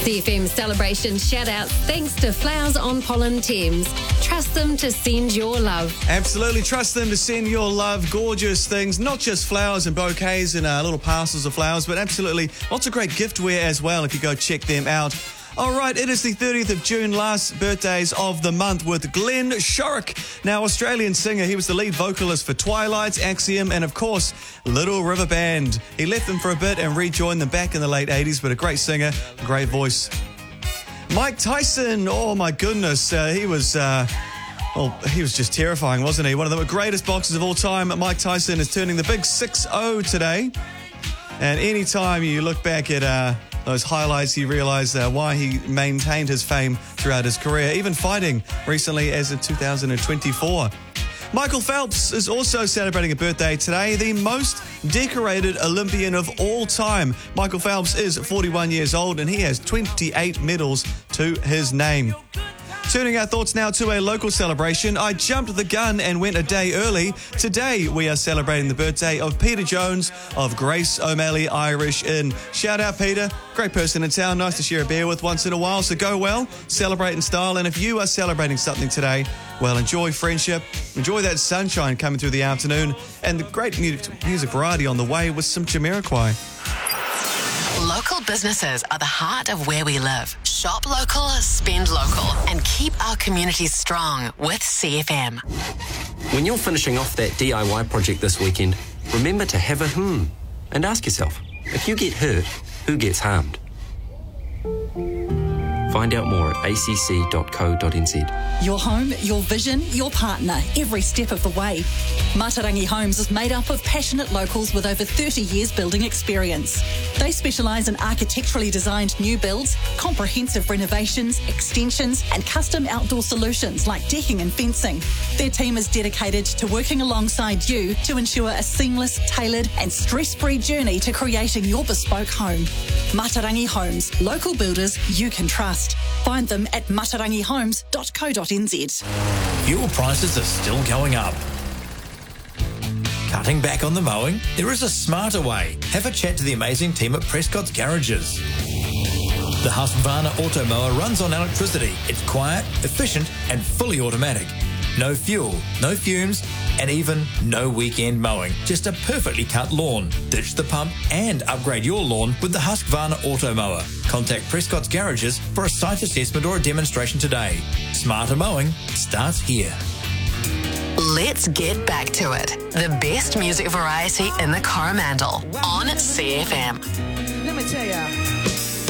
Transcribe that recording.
CFM celebration shout-outs thanks to Flowers on Pollen Thames. Trust them to send your love. Absolutely, trust them to send your love. Gorgeous things, not just flowers and bouquets and little parcels of flowers, but absolutely lots of great giftware as well if you go check them out. All right, it is the 30th of June, last birthdays of the month with Glenn Shorrock. Now, Australian singer, he was the lead vocalist for Twilight, Axiom, and of course, Little River Band. He left them for a bit and rejoined them back in the late 80s, but a great singer, great voice. Mike Tyson, oh my goodness, he was just terrifying, wasn't he? One of the greatest boxers of all time. Mike Tyson is turning the big 6-0 today. And anytime you look back at those highlights, you realise why he maintained his fame throughout his career, even fighting recently as in 2024. Michael Phelps is also celebrating a birthday today, the most decorated Olympian of all time. Michael Phelps is 41 years old and he has 28 medals to his name. Turning our thoughts now to a local celebration. I jumped the gun and went a day early. Today we are celebrating the birthday of Peter Jones of Grace O'Malley Irish Inn. Shout out Peter, great person in town, nice to share a beer with once in a while. So go well, celebrate in style, and if you are celebrating something today, well, enjoy friendship, enjoy that sunshine coming through the afternoon, and the great music variety on the way with some Jamiroquai. Local businesses are the heart of where we live. Shop local, spend local, and keep our communities strong with CFM. When you're finishing off that DIY project this weekend, remember to have a and ask yourself, if you get hurt, who gets harmed? Find out more at acc.co.nz. Your home, your vision, your partner, every step of the way. Matarangi Homes is made up of passionate locals with over 30 years building experience. They specialise in architecturally designed new builds, comprehensive renovations, extensions and custom outdoor solutions like decking and fencing. Their team is dedicated to working alongside you to ensure a seamless, tailored and stress-free journey to creating your bespoke home. Matarangi Homes, local builders you can trust. Find them at matarangihomes.co.nz. Fuel prices are still going up. Cutting back on the mowing? There is a smarter way. Have a chat to the amazing team at Prescott's Garages. The Husqvarna Auto Mower runs on electricity. It's quiet, efficient and fully automatic. No fuel, no fumes, and even no weekend mowing. Just a perfectly cut lawn. Ditch the pump and upgrade your lawn with the Husqvarna Auto Mower. Contact Prescott's Garages for a site assessment or a demonstration today. Smarter mowing starts here. Let's get back to it. The best music variety in the Coromandel on CFM. Let me tell ya.